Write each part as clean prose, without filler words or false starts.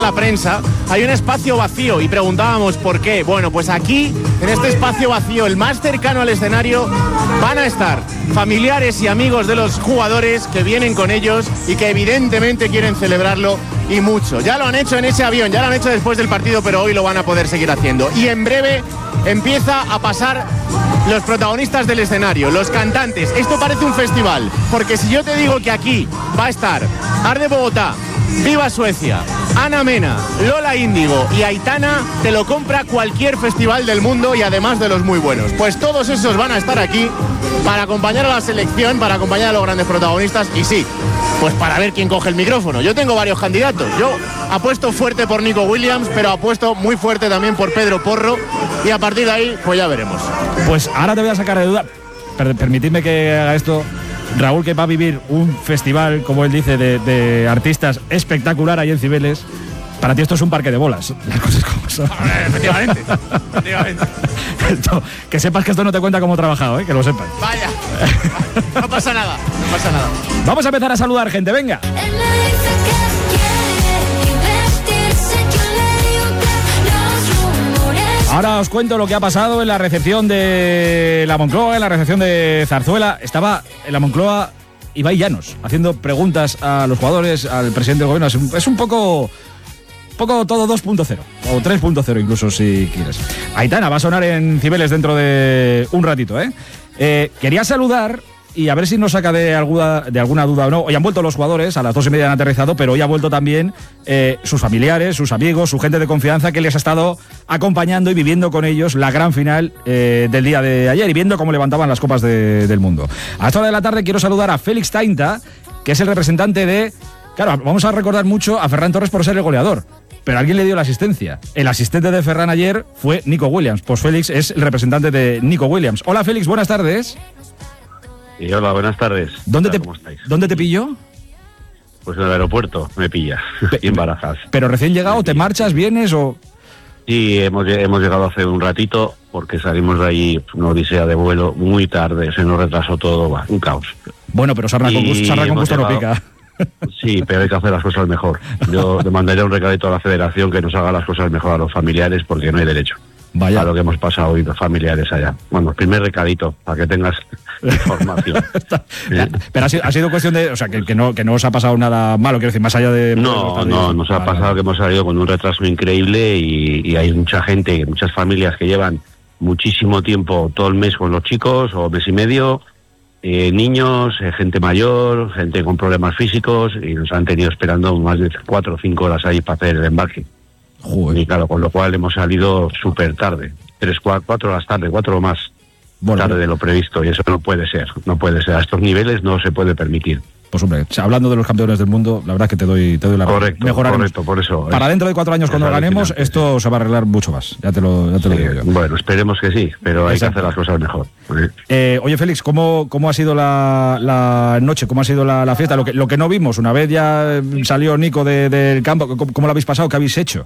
la prensa, hay un espacio vacío y preguntábamos por qué. Bueno, pues aquí, en este espacio vacío, el más cercano al escenario, van a estar familiares y amigos de los jugadores que vienen con ellos y que evidentemente quieren celebrarlo y mucho. Ya lo han hecho en ese avión, ya lo han hecho después del partido, pero hoy lo van a poder seguir haciendo. Y en breve empieza a pasar los protagonistas del escenario, los cantantes. Esto parece un festival, porque si yo te digo que aquí va a estar Arde Bogotá, Viva Suecia, Ana Mena, Lola Índigo y Aitana, te lo compra cualquier festival del mundo y además de los muy buenos. Pues todos esos van a estar aquí para acompañar a la selección, para acompañar a los grandes protagonistas y sí, pues para ver quién coge el micrófono. Yo tengo varios candidatos. Yo apuesto fuerte por Nico Williams, pero apuesto muy fuerte también por Pedro Porro y a partir de ahí, pues ya veremos. Pues ahora te voy a sacar de duda. Permitidme que haga esto. Raúl, que va a vivir un festival, como él dice, de artistas espectacular ahí en Cibeles. Para ti esto es un parque de bolas. Las cosas como son. Efectivamente. Que sepas que esto no te cuenta cómo he trabajado, que lo sepas. Vaya. No pasa nada, no pasa nada. Vamos a empezar a saludar gente, venga. Ahora os cuento lo que ha pasado en la recepción de la Moncloa, en la recepción de Zarzuela. Estaba en la Moncloa Ibai Llanos haciendo preguntas a los jugadores, al presidente del gobierno. Es un poco todo 2.0 o 3.0 incluso, si quieres. Aitana va a sonar en Cibeles dentro de un ratito, quería saludar y a ver si nos saca de alguna duda o no. Hoy han vuelto los jugadores, a las 2:30 han aterrizado, pero hoy ha vuelto también sus familiares, sus amigos, su gente de confianza que les ha estado acompañando y viviendo con ellos la gran final del día de ayer y viendo cómo levantaban las copas del mundo. A esta hora de la tarde quiero saludar a Félix Tainta, que es el representante de... Claro, vamos a recordar mucho a Ferran Torres por ser el goleador, pero alguien le dio la asistencia. El asistente de Ferran ayer fue Nico Williams. Pues Félix es el representante de Nico Williams. Hola Félix, buenas tardes. Y hola, buenas tardes. ¿Cómo estáis? ¿Dónde te pilló? Pues en el aeropuerto me pilla, y en Barajas. ¿Pero recién llegado, te marchas, vienes o...? Sí, hemos llegado hace un ratito porque salimos de allí, una odisea de vuelo muy tarde, se nos retrasó todo, un caos. Bueno, pero sarna con gusto no pica. Sí, pero hay que hacer las cosas mejor. Yo le mandaré un recadito a la federación que nos haga las cosas mejor a los familiares porque no hay derecho. Vaya. A lo que hemos pasado hoy los familiares allá. Bueno, primer recadito, para que tengas información. Pero ha sido cuestión de... O sea, que no os ha pasado nada malo, quiero decir, más allá de... No, nos ha pasado que hemos salido con un retraso increíble y hay mucha gente, muchas familias que llevan muchísimo tiempo, todo el mes con los chicos, o mes y medio, niños, gente mayor, gente con problemas físicos, y nos han tenido esperando más de 4 o 5 horas ahí para hacer el embarque. Joder. Y claro, con lo cual hemos salido súper tarde, 4 horas tarde, 4 o más tarde de lo previsto, y eso no puede ser, a estos niveles no se puede permitir. Pues hombre, hablando de los campeones del mundo, la verdad que te doy la razón. Correcto, por eso. Para dentro de 4 años cuando ganemos, esto se va a arreglar mucho más, ya te lo digo yo. Bueno, esperemos que sí, pero hay que hacer las cosas mejor. Oye Félix, ¿cómo ha sido la noche? ¿Cómo ha sido la fiesta? Lo que no vimos, una vez ya salió Nico del campo, ¿cómo lo habéis pasado? ¿Qué habéis hecho?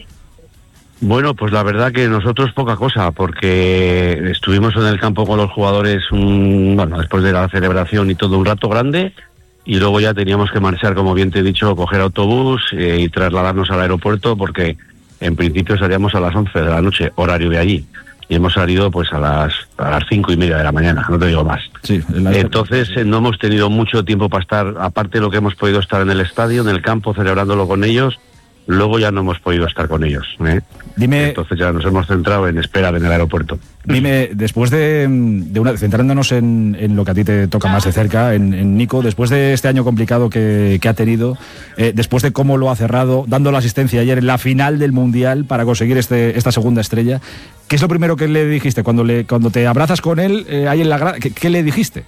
Bueno, pues la verdad que nosotros poca cosa, porque estuvimos en el campo con los jugadores después de la celebración y todo un rato grande, y luego ya teníamos que marchar, como bien te he dicho, coger autobús y trasladarnos al aeropuerto, porque en principio salíamos a las 11 de la noche, horario de allí, y hemos salido pues a las 5:30 de la mañana, no te digo más. Sí, entonces no hemos tenido mucho tiempo para estar, aparte de lo que hemos podido estar en el estadio, en el campo, celebrándolo con ellos. Luego ya no hemos podido estar con ellos. Dime, entonces ya nos hemos centrado en esperar en el aeropuerto. Dime, después centrándonos en lo que a ti te toca más de cerca, en Nico, después de este año complicado que ha tenido, después de cómo lo ha cerrado, dando la asistencia ayer en la final del Mundial para conseguir esta segunda estrella, ¿qué es lo primero que le dijiste cuando te abrazas con él ahí en la grada? ¿Qué le dijiste?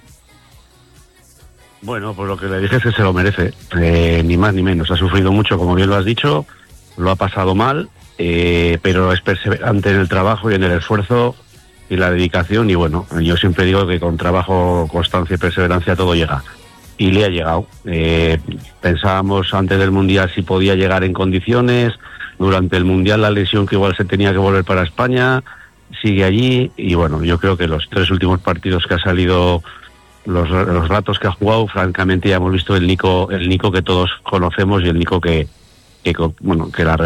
Bueno, pues lo que le dije es que se lo merece, ni más ni menos. Ha sufrido mucho, como bien lo has dicho, lo ha pasado mal, pero es perseverante en el trabajo y en el esfuerzo y la dedicación. Y bueno, yo siempre digo que con trabajo, constancia y perseverancia todo llega. Y le ha llegado. Pensábamos antes del Mundial si podía llegar en condiciones. Durante el Mundial la lesión que igual se tenía que volver para España. Sigue allí y bueno, yo creo que los 3 últimos partidos que ha salido... Los ratos que ha jugado, francamente ya hemos visto el Nico que todos conocemos y el Nico que que la